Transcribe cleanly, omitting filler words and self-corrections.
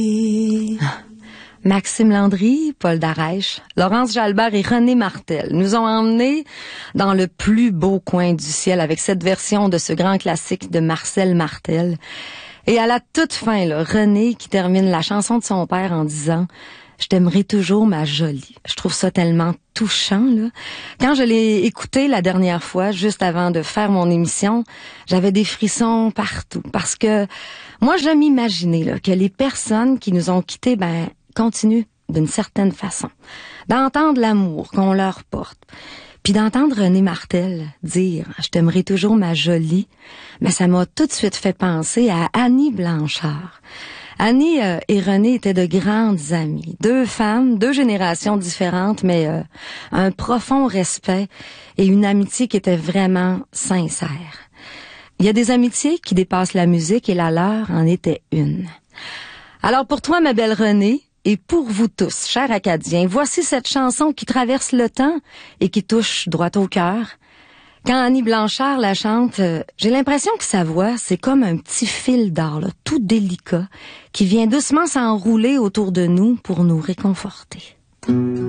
Maxime Landry, Paul Darèche, Laurence Jalbert et René Martel nous ont emmenés dans le plus beau coin du ciel avec cette version de ce grand classique de Marcel Martel. Et à la toute fin, là, René qui termine la chanson de son père en disant « Je t'aimerai toujours, ma jolie ». Je trouve ça tellement touchant, là. Quand je l'ai écouté la dernière fois, juste avant de faire mon émission, j'avais des frissons partout. Parce que moi, j'aime imaginer là, que les personnes qui nous ont quittés, continuent d'une certaine façon. D'entendre l'amour qu'on leur porte. Puis d'entendre René Martel dire « Je t'aimerai toujours, ma jolie », mais ça m'a tout de suite fait penser à Annie Blanchard. Annie et René étaient de grandes amies. Deux femmes, deux générations différentes, mais un profond respect et une amitié qui était vraiment sincère. Il y a des amitiés qui dépassent la musique et la leur en était une. Alors pour toi, ma belle Renée, et pour vous tous, chers Acadiens, voici cette chanson qui traverse le temps et qui touche droit au cœur. Quand Annie Blanchard la chante, j'ai l'impression que sa voix, c'est comme un petit fil d'or, là, tout délicat, qui vient doucement s'enrouler autour de nous pour nous réconforter.